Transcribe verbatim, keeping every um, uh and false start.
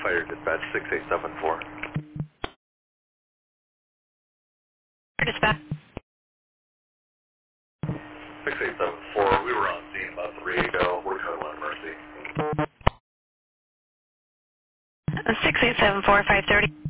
Fire dispatch six eight seven four. Dispatch. six eight seven four, we were on scene about three ago. We're code one Mercy. six eight seven four, five thirty.